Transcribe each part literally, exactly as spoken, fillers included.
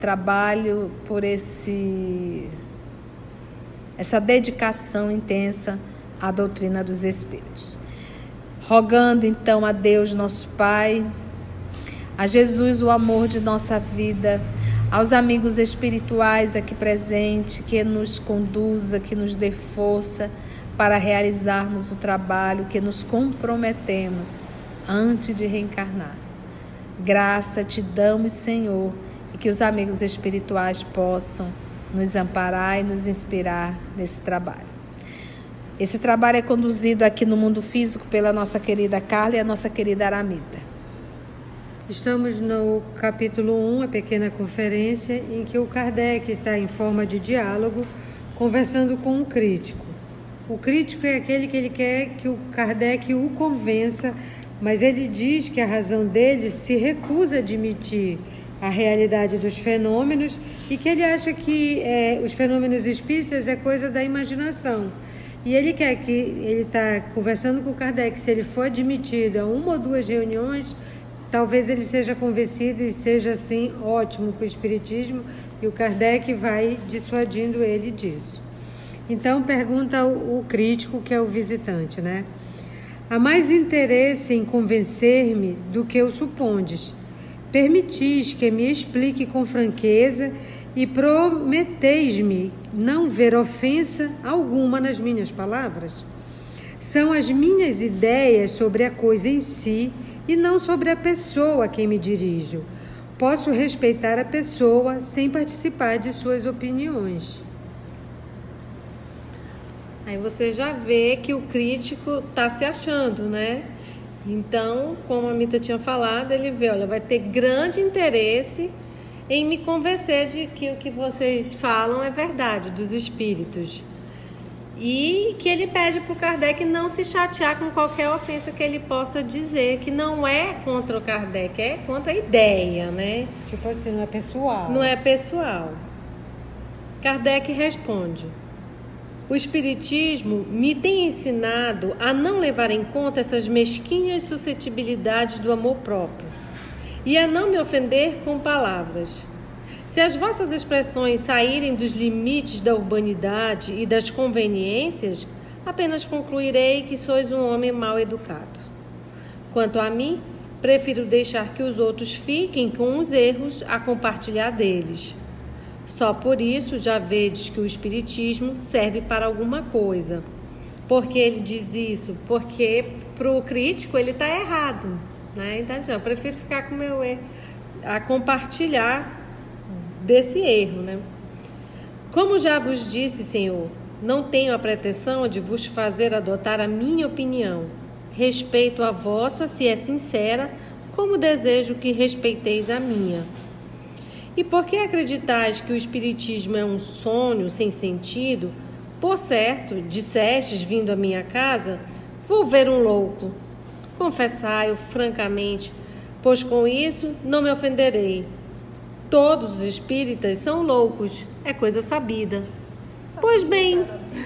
trabalho, por esse, essa dedicação intensa à doutrina dos Espíritos. Rogando então a Deus, nosso Pai, a Jesus, o amor de nossa vida, aos amigos espirituais aqui presentes, que nos conduza, que nos dê força para realizarmos o trabalho que nos comprometemos antes de reencarnar. Graça te damos, Senhor, e que os amigos espirituais possam nos amparar e nos inspirar nesse trabalho. Esse trabalho é conduzido aqui no mundo físico pela nossa querida Carla e a nossa querida Aramita. Estamos no capítulo um, a pequena conferência, em que o Kardec está em forma de diálogo, conversando com um crítico. O crítico é aquele que ele quer que o Kardec o convença, mas ele diz que a razão dele se recusa a admitir a realidade dos fenômenos e que ele acha que é, os fenômenos espíritas é coisa da imaginação. E ele quer que, ele está conversando com o Kardec, se ele for admitido a uma ou duas reuniões, talvez ele seja convencido e seja assim ótimo para o espiritismo, e o Kardec vai dissuadindo ele disso. Então pergunta o, o crítico, que é o visitante, né? Há mais interesse em convencer-me do que o supondes. Permitis que me explique com franqueza e prometeis-me não ver ofensa alguma nas minhas palavras. São as minhas ideias sobre a coisa em si e não sobre a pessoa a quem me dirijo. Posso respeitar a pessoa sem participar de suas opiniões. Aí você já vê que o crítico está se achando, né? Então, como a Mita tinha falado, ele vê, olha, vai ter grande interesse em me convencer de que o que vocês falam é verdade, dos espíritos. E que ele pede para o Kardec não se chatear com qualquer ofensa que ele possa dizer, que não é contra o Kardec, é contra a ideia, né? Tipo assim, não é pessoal. Não é pessoal. Kardec responde: o Espiritismo me tem ensinado a não levar em conta essas mesquinhas suscetibilidades do amor próprio e a não me ofender com palavras. Se as vossas expressões saírem dos limites da urbanidade e das conveniências, apenas concluirei que sois um homem mal educado. Quanto a mim, prefiro deixar que os outros fiquem com os erros a compartilhar deles. Só por isso já vedes que o Espiritismo serve para alguma coisa. Por que ele diz isso? Porque para o crítico ele está errado, né? Então eu prefiro ficar com o meu erro, a compartilhar desse erro, né? Como já vos disse, Senhor, não tenho a pretensão de vos fazer adotar a minha opinião. Respeito a vossa, se é sincera, como desejo que respeiteis a minha. E por que acreditais que o Espiritismo é um sonho sem sentido? Por certo, dissestes, vindo à minha casa, vou ver um louco. Confessai-o francamente, pois com isso não me ofenderei. Todos os espíritas são loucos, é coisa sabida. Pois bem,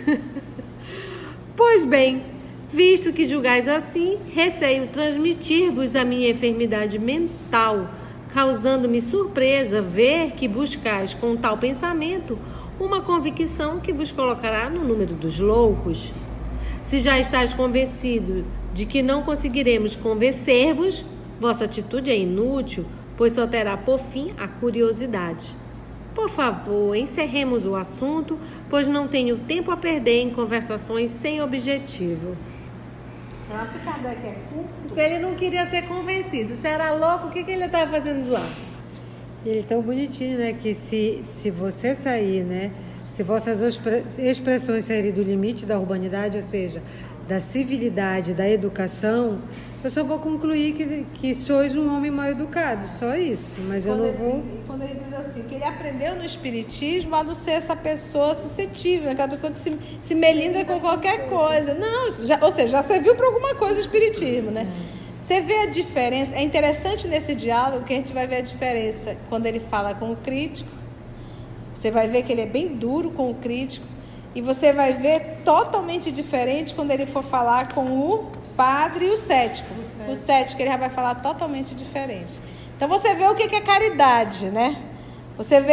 pois bem, visto que julgais assim, receio transmitir-vos a minha enfermidade mental, causando-me surpresa ver que buscais com tal pensamento uma convicção que vos colocará no número dos loucos. Se já estáis convencido de que não conseguiremos convencer-vos, vossa atitude é inútil, pois só terá por fim a curiosidade. Por favor, encerremos o assunto, pois não tenho tempo a perder em conversações sem objetivo. Será que Kardec é culto? Se ele não queria ser convencido, se era louco, o que, que ele estava fazendo lá? Ele é tão bonitinho, né? Que se, se você sair, né? Se vossas expressões saírem do limite da urbanidade, ou seja, da civilidade, da educação, eu só vou concluir que, que sois um homem mal educado, só isso. Mas quando eu não ele, vou... Quando ele diz assim, que ele aprendeu no Espiritismo a não ser essa pessoa suscetível, aquela pessoa que se, se melindra com qualquer coisa. Não, já, ou seja, já serviu para alguma coisa o Espiritismo, né? Você vê a diferença, é interessante nesse diálogo que a gente vai ver a diferença quando ele fala com o crítico. Você vai ver que ele é bem duro com o crítico. E você vai ver totalmente diferente quando ele for falar com o padre e o cético. O cético, o cético ele já vai falar totalmente diferente. Então você vê o que é caridade, né? Você vê